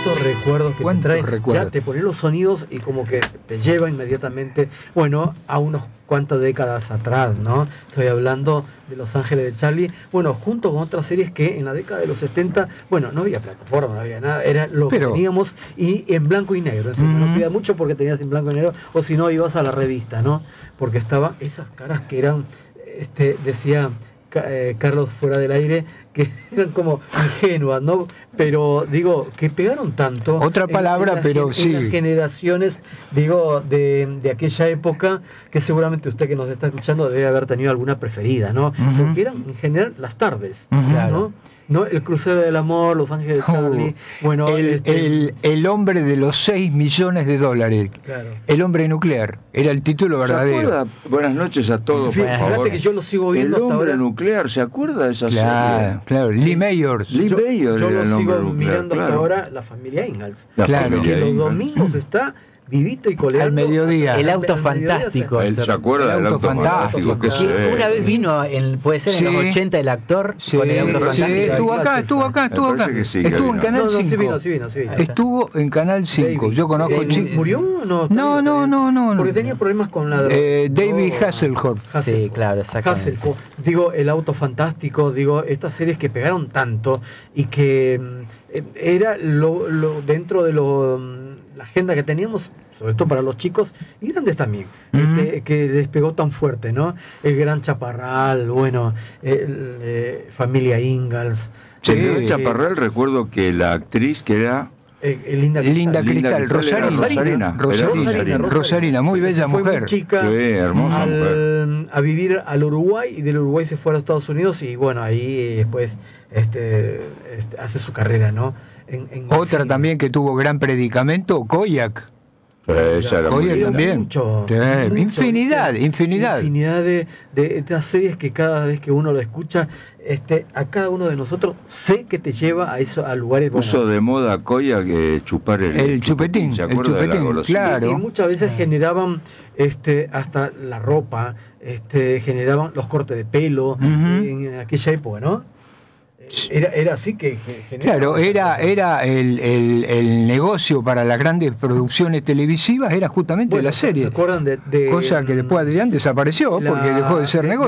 cuántos recuerdos que te trae. Recuerdos. Ya te pones los sonidos y como que te lleva inmediatamente, bueno, a unos cuantas décadas atrás, ¿no? Estoy hablando de Los Ángeles de Charlie, bueno, junto con otras series que en la década de los 70, bueno, no había plataforma, no había nada, era lo que teníamos y en blanco y negro. Es decir, no pida mucho porque tenías en blanco y negro, o si no ibas a la revista, ¿no? Porque estaban esas caras que eran, decía Carlos fuera del aire, que eran como ingenuas, ¿no? Pero digo, que pegaron tanto. Otra palabra, pero sí. En las generaciones, digo, de aquella época, que seguramente usted que nos está escuchando debe haber tenido alguna preferida, ¿no? Porque eran en general las tardes, ¿no? ¿No? El Crucero del Amor, Los Ángeles de Charlie, bueno, el hombre de los 6 millones de dólares, claro. El hombre nuclear, era el título verdadero. ¿Se acuerda? Buenas noches a todos, por favor. Fíjate que yo lo sigo viendo El hasta hombre ahora. nuclear, ¿se acuerda de esa serie? Claro, Lee Mayors. Yo lo sigo mirando hasta ahora, La Familia Ingalls. Que los domingos está vivito y coleando. Al mediodía. El auto fantástico. Él se acuerda del auto fantástico. Una vez vino, puede ser en los 80, el actor con el auto fantástico. Estuvo acá. Estuvo en Canal 5. Sí vino. Estuvo en Canal 5. Yo conozco chicos. ¿Murió o no? No. Porque tenía problemas con la droga. David Hasselhoff. Sí, claro, exactamente. Hasselhoff. Digo, El Auto Fantástico, digo, estas series que pegaron tanto y que era lo dentro de la agenda que teníamos, sobre todo para los chicos y grandes también, que les pegó tan fuerte, ¿no? El Gran Chaparral, bueno, Familia Ingalls. El Gran Chaparral, recuerdo que la actriz que era Linda Cristal, Rosarina, muy bella mujer. Fue muy chica, hermosa mujer. A vivir al Uruguay, y del Uruguay se fue a los Estados Unidos y bueno, ahí después hace su carrera, ¿no? Otra cine. También que tuvo gran predicamento, Koyak. Esa era Koyak también. Mucho, infinidad de estas series que cada vez que uno lo escucha, a cada uno de nosotros sé que te lleva a lugares. Puso de moda Koyak chupar el chupetín, ¿se acuerda de la golosina? Claro. Y muchas veces generaban hasta la ropa, generaban los cortes de pelo en aquella época, ¿no? Era así que claro, era el negocio para las grandes producciones televisivas, era justamente la serie. ¿Se acuerdan de cosa que después Adrián desapareció porque dejó de ser negocio?